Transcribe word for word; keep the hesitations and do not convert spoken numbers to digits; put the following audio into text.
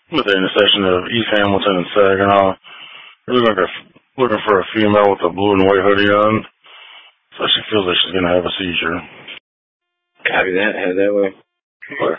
with the intersection of East Hamilton and Saginaw. We're looking, looking for a female with a blue and white hoodie on. So she feels like she's going to have a seizure. Copy that. Head that way.